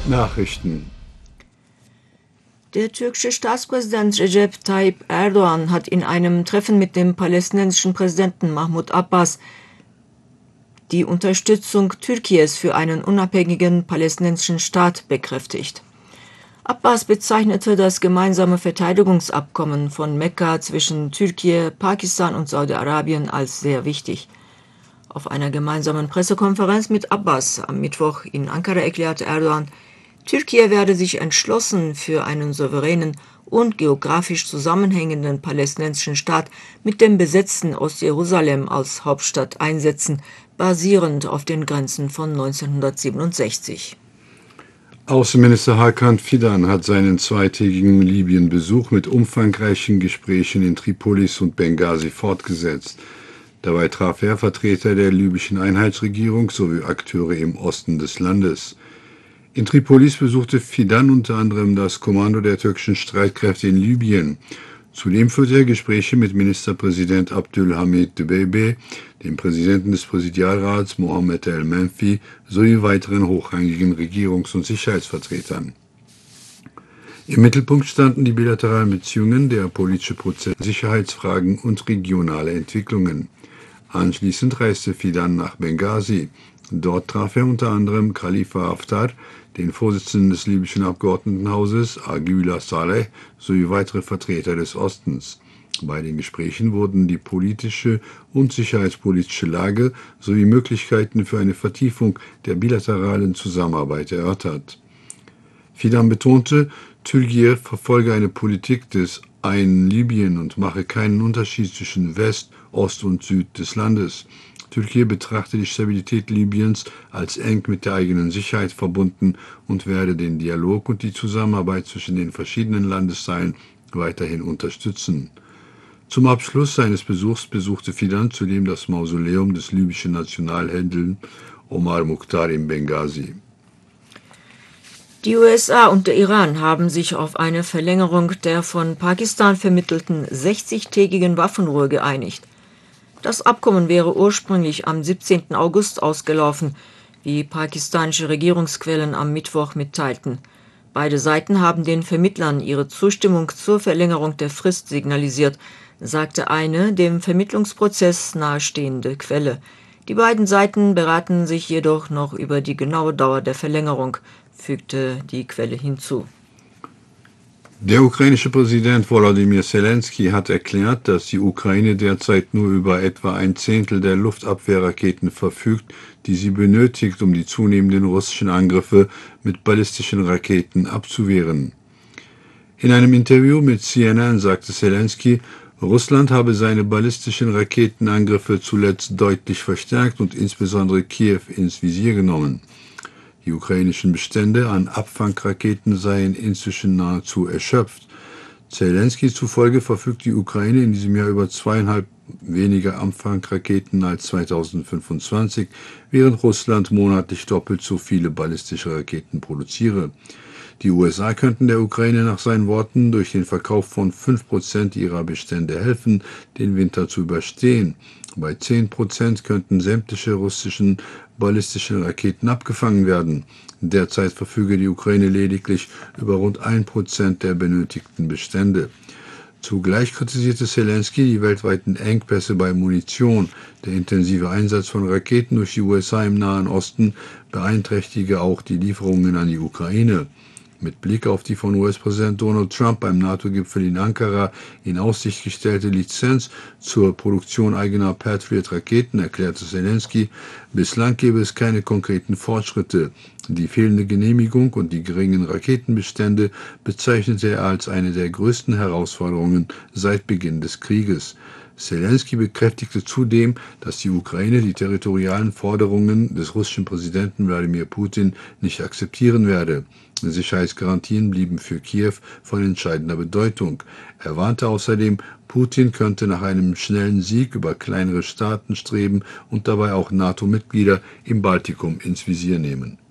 Nachrichten. Der türkische Staatspräsident Recep Tayyip Erdoğan hat in einem Treffen mit dem palästinensischen Präsidenten Mahmud Abbas die Unterstützung Türkies für einen unabhängigen palästinensischen Staat bekräftigt. Abbas bezeichnete das gemeinsame Verteidigungsabkommen von Mekka zwischen Türkei, Pakistan und Saudi-Arabien als sehr wichtig. Auf einer gemeinsamen Pressekonferenz mit Abbas am Mittwoch in Ankara erklärte Erdoğan, Türkei werde sich entschlossen für einen souveränen und geografisch zusammenhängenden palästinensischen Staat mit dem besetzten Ostjerusalem als Hauptstadt einsetzen, basierend auf den Grenzen von 1967. Außenminister Hakan Fidan hat seinen zweitägigen Libyen-Besuch mit umfangreichen Gesprächen in Tripolis und Benghazi fortgesetzt. Dabei traf er Vertreter der libyschen Einheitsregierung sowie Akteure im Osten des Landes. In Tripolis besuchte Fidan unter anderem das Kommando der türkischen Streitkräfte in Libyen. Zudem führte er Gespräche mit Ministerpräsident Abdülhamid Dbeibeh, dem Präsidenten des Präsidialrats Mohammed el-Menfi sowie weiteren hochrangigen Regierungs- und Sicherheitsvertretern. Im Mittelpunkt standen die bilateralen Beziehungen, der politische Prozess, Sicherheitsfragen und regionale Entwicklungen. Anschließend reiste Fidan nach Benghazi. Dort traf er unter anderem Khalifa Haftar, den Vorsitzenden des libyschen Abgeordnetenhauses, Agüla Saleh, sowie weitere Vertreter des Ostens. Bei den Gesprächen wurden die politische und sicherheitspolitische Lage sowie Möglichkeiten für eine Vertiefung der bilateralen Zusammenarbeit erörtert. Fidan betonte, Türkei verfolge eine Politik des einen Libyen und mache keinen Unterschied zwischen West, Ost und Süd des Landes. Türkei betrachte die Stabilität Libyens als eng mit der eigenen Sicherheit verbunden und werde den Dialog und die Zusammenarbeit zwischen den verschiedenen Landesteilen weiterhin unterstützen. Zum Abschluss seines Besuchs besuchte Fidan zudem das Mausoleum des libyschen Nationalhelden Omar Mukhtar in Benghazi. Die USA und der Iran haben sich auf eine Verlängerung der von Pakistan vermittelten 60-tägigen Waffenruhe geeinigt. Das Abkommen wäre ursprünglich am 17. August ausgelaufen, wie pakistanische Regierungsquellen am Mittwoch mitteilten. Beide Seiten haben den Vermittlern ihre Zustimmung zur Verlängerung der Frist signalisiert, sagte eine dem Vermittlungsprozess nahestehende Quelle. Die beiden Seiten beraten sich jedoch noch über die genaue Dauer der Verlängerung, fügte die Quelle hinzu. Der ukrainische Präsident Volodymyr Zelensky hat erklärt, dass die Ukraine derzeit nur über etwa ein Zehntel der Luftabwehrraketen verfügt, die sie benötigt, um die zunehmenden russischen Angriffe mit ballistischen Raketen abzuwehren. In einem Interview mit CNN sagte Zelensky, Russland habe seine ballistischen Raketenangriffe zuletzt deutlich verstärkt und insbesondere Kiew ins Visier genommen. Die ukrainischen Bestände an Abfangraketen seien inzwischen nahezu erschöpft. Zelensky zufolge verfügt die Ukraine in diesem Jahr über 2,5 weniger Abfangraketen als 2025, während Russland monatlich doppelt so viele ballistische Raketen produziere. Die USA könnten der Ukraine nach seinen Worten durch den Verkauf von 5% ihrer Bestände helfen, den Winter zu überstehen. Bei 10% könnten sämtliche russischen ballistischen Raketen abgefangen werden. Derzeit verfüge die Ukraine lediglich über rund 1% der benötigten Bestände. Zugleich kritisierte Zelensky die weltweiten Engpässe bei Munition. Der intensive Einsatz von Raketen durch die USA im Nahen Osten beeinträchtige auch die Lieferungen an die Ukraine. Mit Blick auf die von US-Präsident Donald Trump beim NATO-Gipfel in Ankara in Aussicht gestellte Lizenz zur Produktion eigener Patriot-Raketen erklärte Zelensky, bislang gebe es keine konkreten Fortschritte. Die fehlende Genehmigung und die geringen Raketenbestände bezeichnete er als eine der größten Herausforderungen seit Beginn des Krieges. Zelensky bekräftigte zudem, dass die Ukraine die territorialen Forderungen des russischen Präsidenten Wladimir Putin nicht akzeptieren werde. Sicherheitsgarantien blieben für Kiew von entscheidender Bedeutung. Er warnte außerdem, Putin könnte nach einem schnellen Sieg über kleinere Staaten streben und dabei auch NATO-Mitglieder im Baltikum ins Visier nehmen.